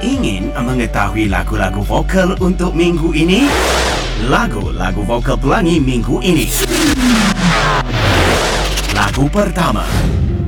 Ingin mengetahui lagu-lagu vokal untuk minggu ini? Lagu-lagu vokal Pelangi minggu ini. Lagu pertama,